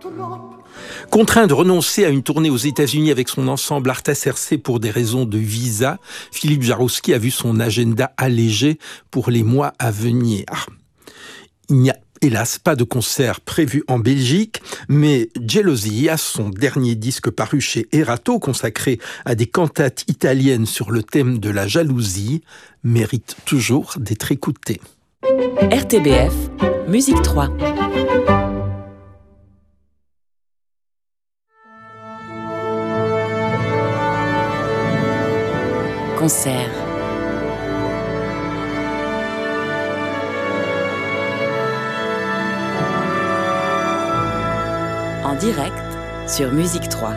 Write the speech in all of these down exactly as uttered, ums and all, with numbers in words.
Contraint de renoncer à une tournée aux États-Unis avec son ensemble Artas R C pour des raisons de visa, Philippe Jaroussky a vu son agenda allégé pour les mois à venir. Il n'y a hélas pas de concert prévu en Belgique, mais Gelosia, son dernier disque paru chez Erato, consacré à des cantates italiennes sur le thème de la jalousie, mérite toujours d'être écouté. R T B F, Musique trois. Concert. En direct sur Musique trois.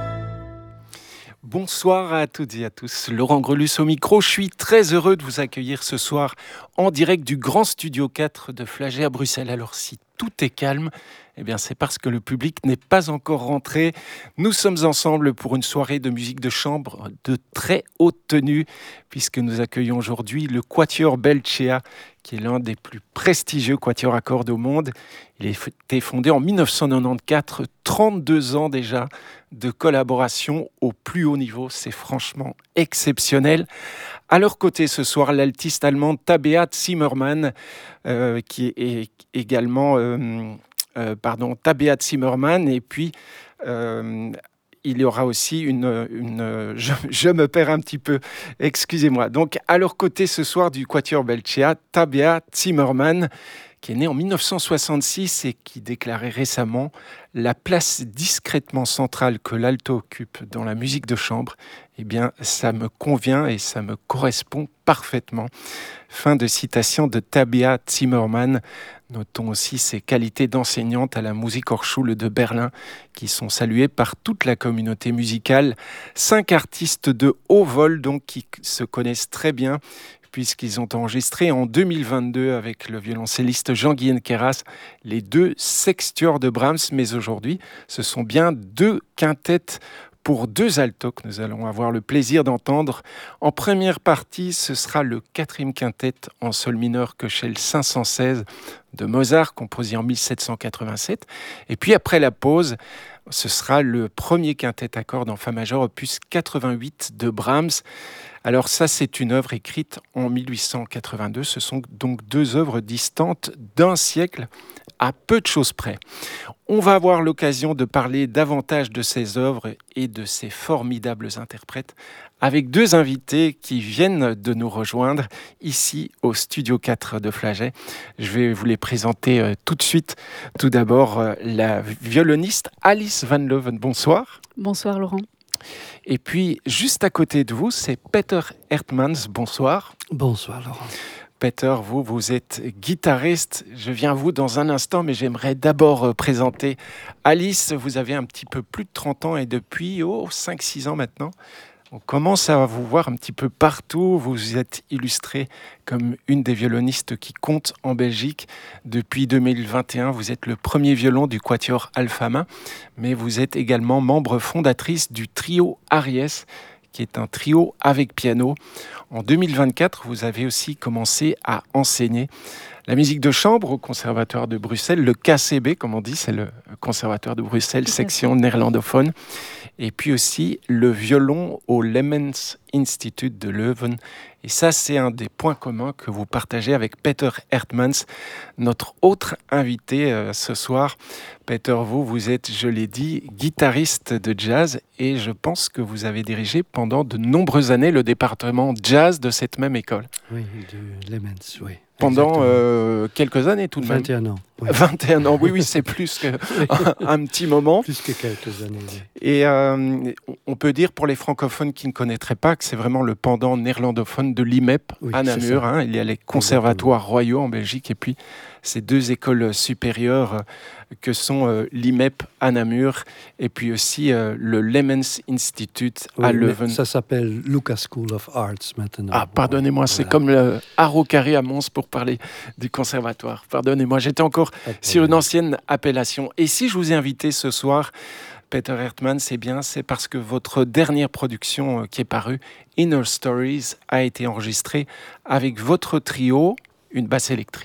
Bonsoir à toutes et à tous, Laurent Grelus au micro. Je suis très heureux de vous accueillir ce soir en direct du Grand Studio quatre de Flagey à Bruxelles. Alors si tout est calme, eh bien c'est parce que le public n'est pas encore rentré. Nous sommes ensemble pour une soirée de musique de chambre de très haute tenue, puisque nous accueillons aujourd'hui le Quatuor Belcea, qui est l'un des plus prestigieux quatuors à cordes au monde. Il a été fondé en dix-neuf cent quatre-vingt-quatorze, trente-deux ans déjà de collaboration au plus haut niveau. C'est franchement exceptionnel. À leur côté ce soir, l'altiste allemande Tabea Zimmermann, euh, qui est également... Euh, euh, pardon, Tabea Zimmermann, et puis... Euh, il y aura aussi une... une je, je me perds un petit peu, excusez-moi. Donc, à leur côté ce soir du Quatuor Belcea, Tabea Zimmermann, qui est né en dix-neuf cent soixante-six et qui déclarait récemment « La place discrètement centrale que l'alto occupe dans la musique de chambre, eh bien, ça me convient et ça me correspond parfaitement. » Fin de citation de Tabea Zimmermann. Notons aussi ses qualités d'enseignante à la Musikhochschule de Berlin, qui sont saluées par toute la communauté musicale. Cinq artistes de haut vol, donc, qui se connaissent très bien, puisqu'ils ont enregistré en deux mille vingt-deux avec le violoncelliste Jean-Guyen Queyras les deux sextuors de Brahms, mais aujourd'hui, ce sont bien deux quintettes pour deux altos que nous allons avoir le plaisir d'entendre. En première partie, ce sera le quatrième quintet en sol mineur Köchel cinq cent seize de Mozart, composé en dix-sept cent quatre-vingt-sept. Et puis après la pause, ce sera le premier quintet à cordes en fa majeur, opus quatre-vingt-huit de Brahms. Alors ça, c'est une œuvre écrite en dix-huit cent quatre-vingt-deux. Ce sont donc deux œuvres distantes d'un siècle à peu de choses près. On va avoir l'occasion de parler davantage de ces œuvres et de ces formidables interprètes avec deux invités qui viennent de nous rejoindre ici au Studio quatre de Flagey. Je vais vous les présenter euh, tout de suite. Tout d'abord, euh, la violoniste Alice Van Leuven. Bonsoir. Bonsoir Laurent. Et puis, juste à côté de vous, c'est Peter Hertmans. Bonsoir. Bonsoir Laurent. Peter, vous, vous êtes guitariste. Je viens à vous dans un instant, mais j'aimerais d'abord présenter Alice. Vous avez un petit peu plus de trente ans et depuis oh, cinq six ans maintenant, on commence à vous voir un petit peu partout. Vous êtes illustrée comme une des violonistes qui compte en Belgique. Depuis deux mille vingt et un, vous êtes le premier violon du Quatuor Alpha-Main, mais vous êtes également membre fondatrice du trio Aries, qui est un trio avec piano. En deux mille vingt-quatre, vous avez aussi commencé à enseigner la musique de chambre au Conservatoire de Bruxelles, le K C B, comme on dit, c'est le Conservatoire de Bruxelles, section néerlandophone. Et puis aussi le violon au Lemmens Institute de Leuven. Et ça, c'est un des points communs que vous partagez avec Peter Hertmans, notre autre invité euh, ce soir. Peter, vous, vous êtes, je l'ai dit, guitariste de jazz et je pense que vous avez dirigé pendant de nombreuses années le département jazz de cette même école. Oui, de Lemmens, oui. Pendant euh, quelques années tout de même. vingt et un ans. Oui. vingt et un ans, oui, oui, c'est plus qu'un un petit moment. Plus que quelques années, oui. Et euh, on peut dire pour les francophones qui ne connaîtraient pas que c'est vraiment le pendant néerlandophone de l'I M E P oui, à Namur. Hein. Il y a les conservatoires royaux en Belgique et puis ces deux écoles supérieures que sont euh, l'I M E P à Namur et puis aussi euh, le Lemmens Institute oui, à Leuven. Ça s'appelle Lucas School of Arts maintenant. Ah, pardonnez-moi, voilà. C'est comme le Haro Carré à Mons pour parler du conservatoire. Pardonnez-moi, j'étais encore sur une ancienne appellation. Et si je vous ai invité ce soir, Peter Hertmans, c'est bien, c'est parce que votre dernière production euh, qui est parue, Inner Stories, a été enregistrée avec votre trio, une basse électrique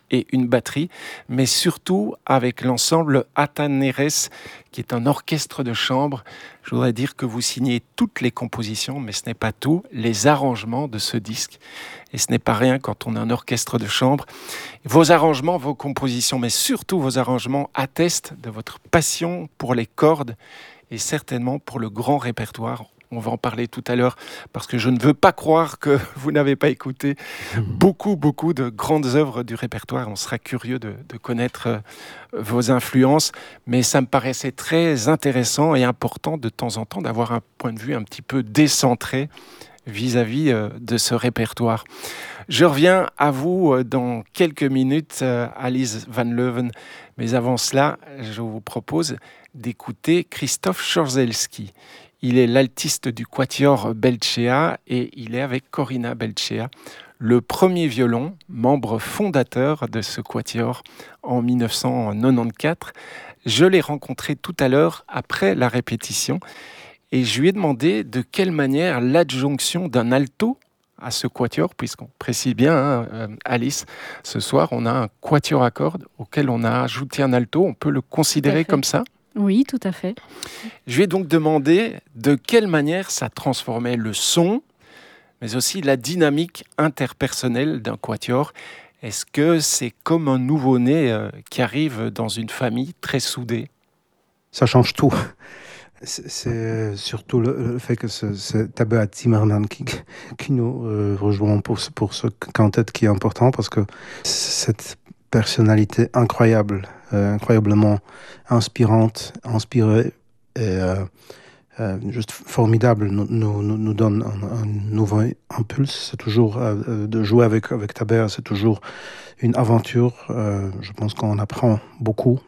et une batterie, mais surtout avec l'ensemble Ataneres, qui est un orchestre de chambre. Je voudrais dire que vous signez toutes les compositions, mais ce n'est pas tout, les arrangements de ce disque. Et ce n'est pas rien quand on a un orchestre de chambre. Vos arrangements, vos compositions, mais surtout vos arrangements attestent de votre passion pour les cordes et certainement pour le grand répertoire. On va en parler tout à l'heure parce que je ne veux pas croire que vous n'avez pas écouté beaucoup, beaucoup de grandes œuvres du répertoire. On sera curieux de, de connaître euh, vos influences, mais ça me paraissait très intéressant et important de temps en temps d'avoir un point de vue un petit peu décentré vis-à-vis euh, de ce répertoire. Je reviens à vous euh, dans quelques minutes, euh, Alice Van Leuven, mais avant cela, je vous propose d'écouter Christophe Szorzelski. Il est l'altiste du quatuor Belcea et il est avec Corina Belcea, le premier violon, membre fondateur de ce quatuor en dix-neuf cent quatre-vingt-quatorze. Je l'ai rencontré tout à l'heure après la répétition et je lui ai demandé de quelle manière l'adjonction d'un alto à ce quatuor, puisqu'on précise bien, hein, Alice, ce soir on a un quatuor à cordes auquel on a ajouté un alto, on peut le considérer comme ça ? Oui, tout à fait. Je lui ai donc demandé de quelle manière ça transformait le son, mais aussi la dynamique interpersonnelle d'un quatuor. Est-ce que c'est comme un nouveau-né euh, qui arrive dans une famille très soudée ? Ça change tout. C'est, c'est surtout le, le fait que c'est, c'est Tabea Zimmermann qui, qui nous euh, rejoint pour, pour ce quintet qui est important parce que cette personnalité incroyable, euh, incroyablement inspirante, inspirée et euh, euh, juste formidable, nous, nous, nous donne un, un nouveau impulse. C'est toujours euh, de jouer avec, avec Tabea, c'est toujours une aventure. Euh, je pense qu'on apprend beaucoup.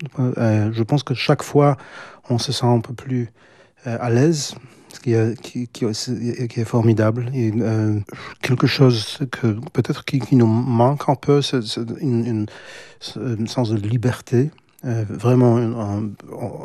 Euh, je pense que chaque fois, on se sent un peu plus euh, à l'aise, ce qui est, qui, qui, qui est formidable. Et, euh, quelque chose que peut-être qui, qui nous manque un peu, c'est, c'est une, une, une sens de liberté, euh, vraiment une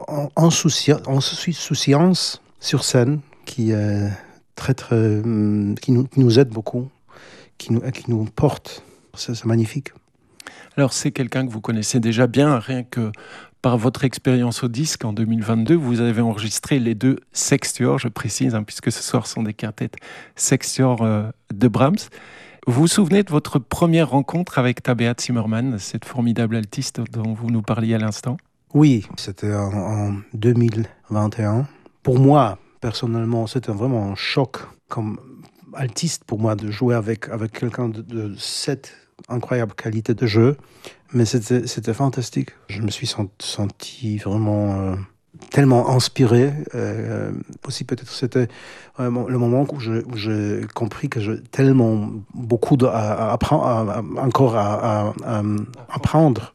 insouciance sur scène qui est très très, qui nous, qui nous aide beaucoup, qui nous, qui nous porte. C'est, c'est magnifique. Alors c'est quelqu'un que vous connaissez déjà bien, rien que par votre expérience au disque en deux mille vingt-deux, vous avez enregistré les deux sextuors, je précise, hein, puisque ce soir sont des quintettes sextuors euh, de Brahms. Vous vous souvenez de votre première rencontre avec Tabea Zimmermann, cette formidable altiste dont vous nous parliez à l'instant ? Oui, c'était en, en deux mille vingt et un. Pour moi, personnellement, c'était vraiment un choc comme altiste pour moi de jouer avec, avec quelqu'un de, de cette incroyable qualité de jeu, mais c'était, c'était fantastique. Je me suis senti vraiment euh, tellement inspiré. Euh, aussi peut-être c'était euh, le moment où, je, où j'ai compris que j'ai tellement beaucoup de, à, à apprendre, à, à, encore à, à, à apprendre.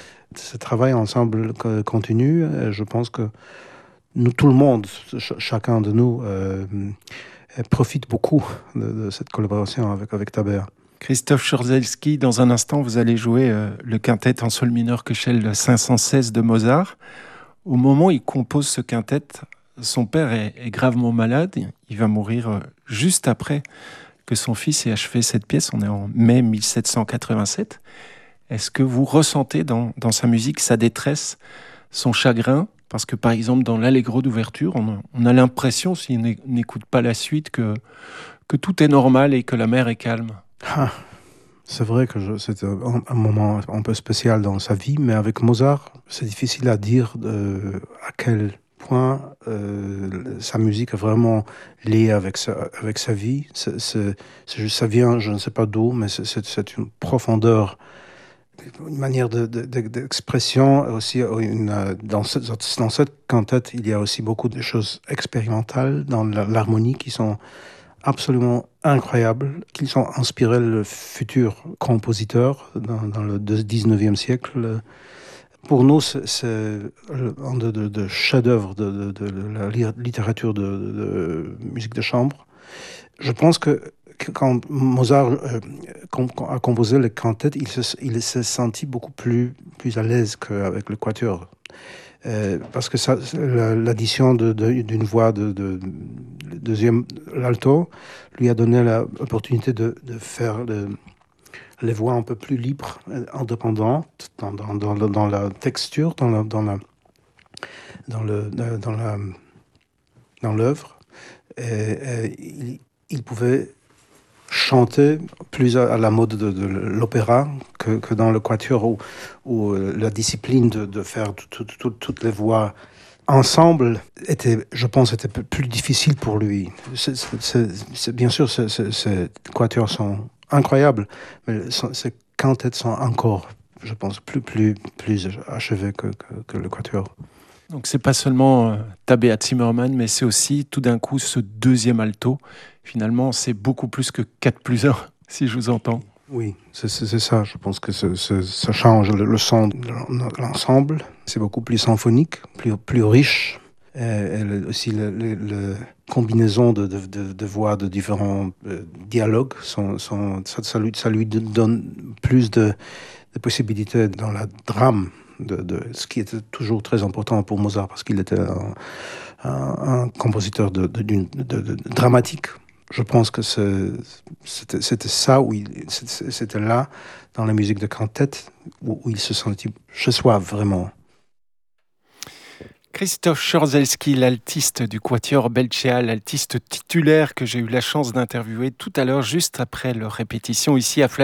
Ce travail ensemble continue. Je pense que nous, tout le monde, ch- chacun de nous, euh, profite beaucoup de, de cette collaboration avec, avec Tabea. Christophe Szorzelski, dans un instant, vous allez jouer euh, le quintet en sol mineur Köchel cinq cent seize de Mozart. Au moment où il compose ce quintet, son père est, est gravement malade. Il va mourir euh, juste après que son fils ait achevé cette pièce. On est en mai mille sept cent quatre-vingt-sept. Est-ce que vous ressentez dans, dans sa musique sa détresse, son chagrin ? Parce que par exemple, dans l'Allegro d'ouverture, on a, on a l'impression, si on n'écoute pas la suite, que, que tout est normal et que la mer est calme. Ah, c'est vrai que je, c'était un, un moment un peu spécial dans sa vie, mais avec Mozart, c'est difficile à dire de, à quel point euh, sa musique est vraiment liée avec sa, avec sa vie. C'est, c'est, c'est juste, ça vient, je ne sais pas d'où, mais c'est, c'est, c'est une profondeur, une manière de, de, de, d'expression. Aussi, une, dans, cette, dans cette cantate, il y a aussi beaucoup de choses expérimentales dans l'harmonie qui sont absolument incroyables, qui sont inspirés le futur compositeur dans, dans le dix-neuvième siècle. Pour nous, c'est, c'est un de, de, de chefs-d'œuvre de, de, de la littérature de, de, de musique de chambre. Je pense que quand Mozart euh, a composé le quintet, il, se, il s'est senti beaucoup plus, plus à l'aise qu'avec le quatuor. Euh, parce que ça, l'addition de, de, d'une voix de, de, deuxième l'alto lui a donné l'opportunité de, de faire de, les voix un peu plus libres, indépendantes dans, dans, dans, dans la texture, dans la, dans la, dans le, dans la, dans l'œuvre. Et, et il, il pouvait chanter plus à, à la mode de, de l'opéra que, que dans le quatuor où, où la discipline de, de faire tout, tout, tout, toutes les voix ensemble était, je pense, était plus difficile pour lui. C'est, c'est, c'est, bien sûr, ces, ces, ces quatuors sont incroyables, mais ces quintettes sont encore, je pense, plus, plus, plus achevés que, que, que le quatuor. Donc c'est pas seulement euh, Tabea Zimmermann, mais c'est aussi tout d'un coup ce deuxième alto. Finalement, c'est beaucoup plus que quatre plus un, si je vous entends. Oui, c'est, c'est, c'est ça. Je pense que c'est, c'est, ça change le, le son de l'ensemble. C'est beaucoup plus symphonique, plus, plus riche. Et, et le, aussi la combinaison de, de, de, de voix de différents euh, dialogues, sont, sont, ça, ça, lui, ça lui donne plus de, de possibilités dans la drame. De, de, ce qui était toujours très important pour Mozart, parce qu'il était un, un, un compositeur de, de, de, de, de dramatique. Je pense que c'est, c'était, c'était ça, où il, c'était, c'était là, dans la musique de quintette, où, où il se sentit chez soi, vraiment. Krzysztof Skorzelski, l'altiste du Quatuor Belcea, l'altiste titulaire que j'ai eu la chance d'interviewer tout à l'heure, juste après leur répétition ici à Flagey.